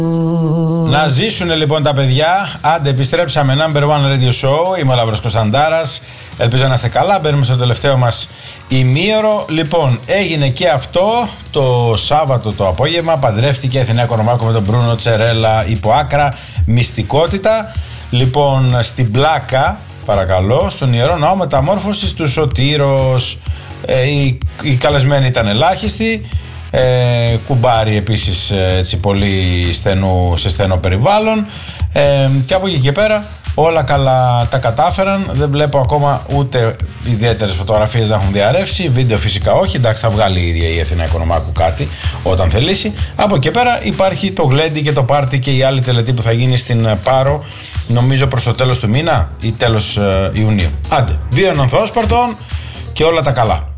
Να ζήσουν λοιπόν τα παιδιά. Άντε, επιστρέψαμε. Number One Radio Show. Είμαι ο Λαύρος Κωνσταντάρας. Ελπίζω να είστε καλά. Μπαίνουμε στο τελευταίο μας ημίωρο. Λοιπόν, έγινε και αυτό το Σάββατο το απόγευμα. Παντρεύτηκε η Αθηναία Κονομάκο με τον Μπρούνο Τσερέλα υπό άκρα μυστικότητα. Λοιπόν, στην Πλάκα, παρακαλώ, στον Ιερό Ναό Μεταμόρφωσης του Σωτήρος. Οι καλεσμένοι ήταν ελάχιστοι. Κουμπάρι επίσης έτσι πολύ σε στενό περιβάλλον, και από εκεί και πέρα όλα καλά τα κατάφεραν. Δεν βλέπω ακόμα ούτε ιδιαίτερες φωτογραφίες να έχουν διαρρεύσει, βίντεο φυσικά όχι, εντάξει, θα βγάλει η ίδια η Αθηναία Οικονομάκου κάτι όταν θελήσει. Από εκεί και πέρα υπάρχει το γλέντι και το πάρτι και η άλλη τελετή που θα γίνει στην Πάρο, νομίζω προς το τέλος του μήνα ή τέλος Ιουνίου. Άντε, βίων ανθόσπαρτων και όλα τα καλά.